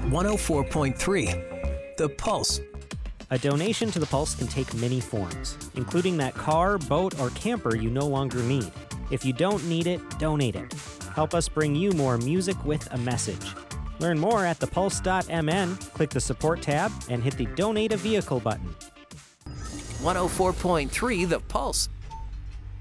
104.3 The Pulse. A donation to The Pulse can take many forms, including that car, boat, or camper you no longer need. If you don't need it, donate it. Help us bring you more music with a message. Learn more at thepulse.mn, click the support tab, and hit the Donate a Vehicle button. 104.3 The Pulse.